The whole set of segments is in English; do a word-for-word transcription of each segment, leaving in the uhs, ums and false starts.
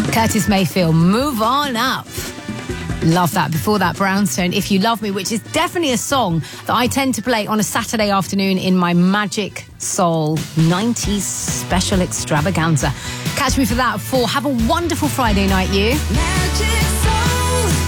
Curtis Mayfield, Move On Up. Love that. Before that, Brownstone, If You Love Me, which is definitely a song that I tend to play on a Saturday afternoon in my Magic Soul nineties special extravaganza. Catch me for that at four. Have a wonderful Friday night, you. Magic Soul.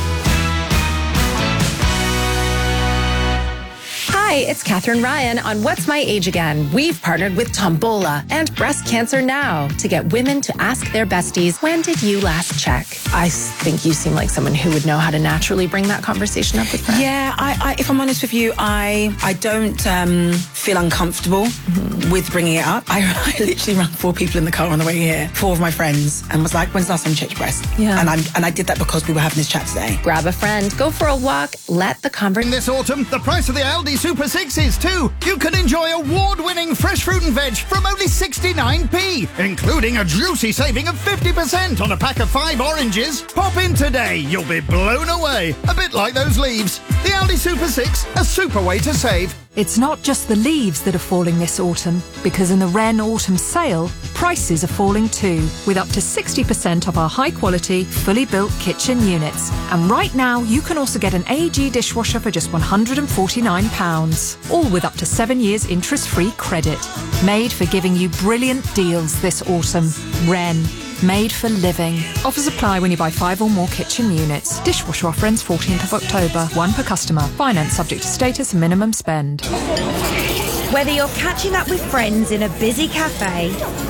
Hi, it's Catherine Ryan on What's My Age Again. We've partnered with Tombola and Breast Cancer Now to get women to ask their besties, when did you last check? I think you seem like someone who would know how to naturally bring that conversation up with friends. Yeah, I, I, if I'm honest with you, I I don't um, feel uncomfortable mm-hmm. with bringing it up. I, I literally ran four people in the car on the way here, four of my friends, and was like, when's the last time you checked your breast? Yeah. And, I'm, and I did that because we were having this chat today. Grab a friend, go for a walk, let the conversation... This autumn, the price of the Aldi Super Sixes too. You can enjoy award-winning fresh fruit and veg from only sixty-nine p, including a juicy saving of fifty percent on a pack of five oranges. Pop in today, you'll be blown away. A bit like those leaves. The Aldi Super Six, a super way to save. It's not just the leaves that are falling this autumn, because in the Wren Autumn Sale, prices are falling too, with up to sixty percent off our high-quality, fully built kitchen units. And right now, you can also get an A E G dishwasher for just one hundred forty-nine pounds, all with up to seven years interest-free credit. Made for giving you brilliant deals this autumn. Wren. Made for living. Offers apply when you buy five or more kitchen units. Dishwasher offer ends fourteenth of October. One per customer. Finance subject to status and minimum spend. Whether you're catching up with friends in a busy cafe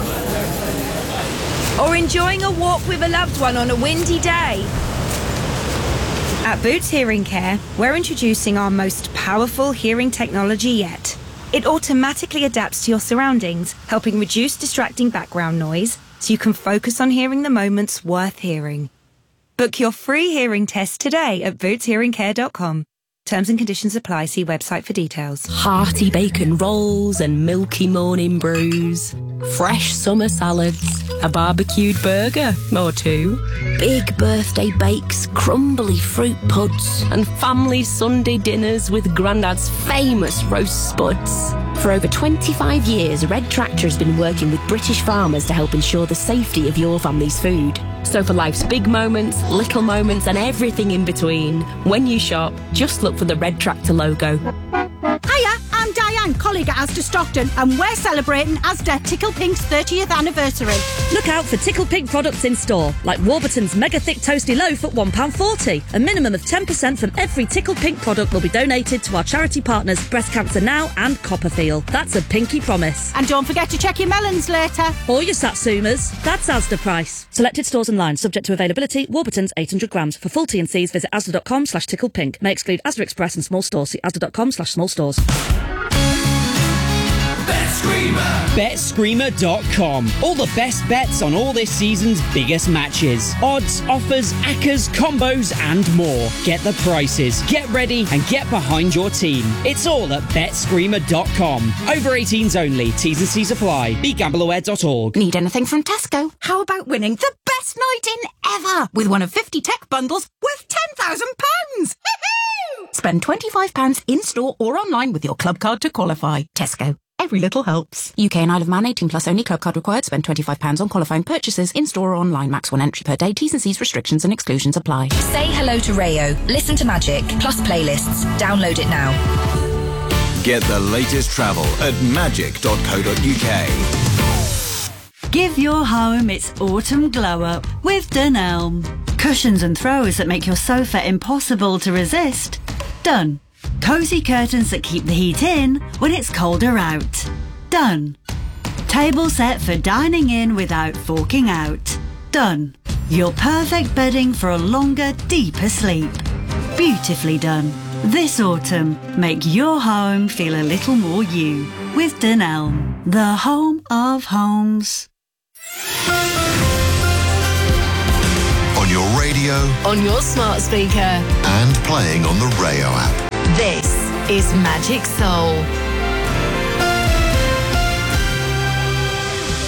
or enjoying a walk with a loved one on a windy day, at Boots Hearing Care, we're introducing our most powerful hearing technology yet. It automatically adapts to your surroundings, helping reduce distracting background noise, so you can focus on hearing the moments worth hearing. Book your free hearing test today at boots hearing care dot com. Terms and conditions apply. See website for details. Hearty bacon rolls and milky morning brews. Fresh summer salads. A barbecued burger or two. Big birthday bakes, crumbly fruit puds, and family Sunday dinners with Grandad's famous roast spuds. For over twenty-five years, Red Tractor has been working with British farmers to help ensure the safety of your family's food. So for life's big moments, little moments, and everything in between, when you shop, just look for the Red Tractor logo. Hiya, I'm Diane, colleague at Asda Stockton, and we're celebrating Asda Tickle Pink's thirtieth anniversary. Look out for Tickle Pink products in store, like Warburton's Mega Thick Toasty Loaf at one pound forty. A minimum of ten percent from every Tickle Pink product will be donated to our charity partners Breast Cancer Now and Copperfield. That's a pinky promise. And don't forget to check your melons later. Or your Satsumas. That's Asda price. Selected stores online, subject to availability. Warburton's eight hundred grams. For full T and C's, visit asda.com slash ticklepink. May exclude Asda Express and small stores. See asda.com slash small stores. Bet Screamer dot com. All the best bets on all this season's biggest matches. Odds, offers, accas, combos, and more. Get the prices, get ready, and get behind your team. It's all at Bet Screamer dot com. Over eighteens only. T's and C's apply. Be gamble aware dot org. Need anything from Tesco? How about winning the best night in ever with one of fifty tech bundles worth ten thousand pounds? Spend twenty-five pounds in-store or online with your club card to qualify. Tesco. Every little helps. U K and Isle of Man, eighteen plus only. Club card required. Spend twenty-five pounds on qualifying purchases in-store or online. Max one entry per day. T's and C's restrictions and exclusions apply. Say hello to Rayo. Listen to Magic. Plus playlists. Download it now. Get the latest travel at magic dot co dot uk. Give your home its autumn glow-up with Dunelm. Cushions and throws that make your sofa impossible to resist. Done. Cosy curtains that keep the heat in when it's colder out. Done. Table set for dining in without forking out. Done. Your perfect bedding for a longer, deeper sleep. Beautifully done. This autumn, make your home feel a little more you with Dunelm, the home of homes. On your radio, on your smart speaker, and playing on the Rayo app. This is Magic Soul.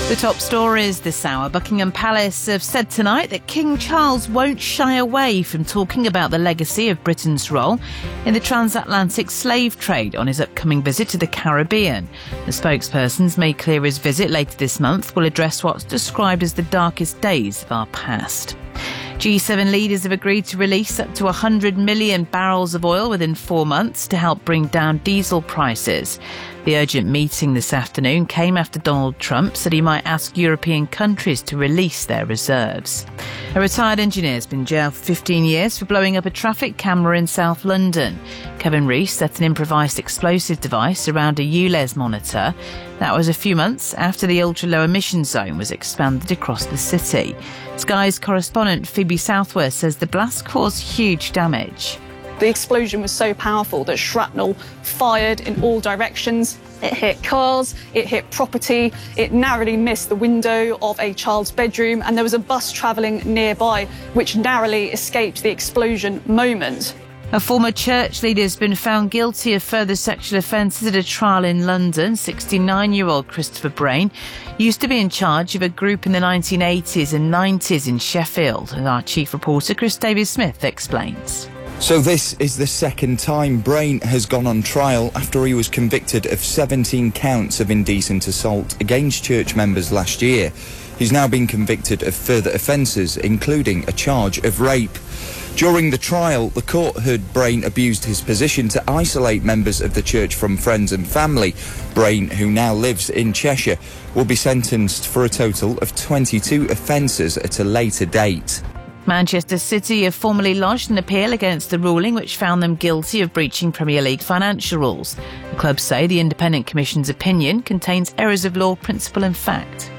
The top stories this hour. Buckingham Palace have said tonight that King Charles won't shy away from talking about the legacy of Britain's role in the transatlantic slave trade on his upcoming visit to the Caribbean. The spokesperson's made clear his visit later this month will address what's described as the darkest days of our past. G seven leaders have agreed to release up to one hundred million barrels of oil within four months to help bring down diesel prices. The urgent meeting this afternoon came after Donald Trump said he might ask European countries to release their reserves. A retired engineer has been jailed for fifteen years for blowing up a traffic camera in South London. Kevin Rees set an improvised explosive device around a U L E Z monitor. That was a few months after the ultra-low emission zone was expanded across the city. Sky's correspondent Phoebe Southworth says the blast caused huge damage. The explosion was so powerful that shrapnel fired in all directions. It hit cars, it hit property, it narrowly missed the window of a child's bedroom, and there was a bus travelling nearby which narrowly escaped the explosion moment. A former church leader has been found guilty of further sexual offences at a trial in London. sixty-nine-year-old Christopher Brain used to be in charge of a group in the nineteen eighties and nineties in Sheffield. And our chief reporter, Chris Davies-Smith, explains. So this is the second time Brain has gone on trial after he was convicted of seventeen counts of indecent assault against church members last year. He's now been convicted of further offences, including a charge of rape. During the trial, the court heard Brain abused his position to isolate members of the church from friends and family. Brain, who now lives in Cheshire, will be sentenced for a total of twenty-two offences at a later date. Manchester City have formally lodged an appeal against the ruling which found them guilty of breaching Premier League financial rules. The club say the Independent Commission's opinion contains errors of law, principle and fact.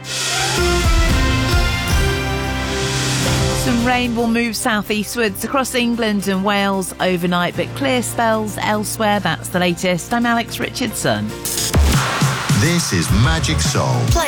Some rain will move southeastwards across England and Wales overnight, but clear spells elsewhere. That's the latest. I'm Alex Richardson. This is Magic Soul. Play